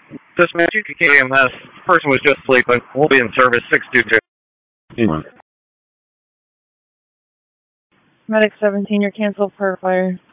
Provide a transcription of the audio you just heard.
Dispatch, KMS. Person was just sleeping. We'll be in service 622. Medic 17, you're canceled per fire.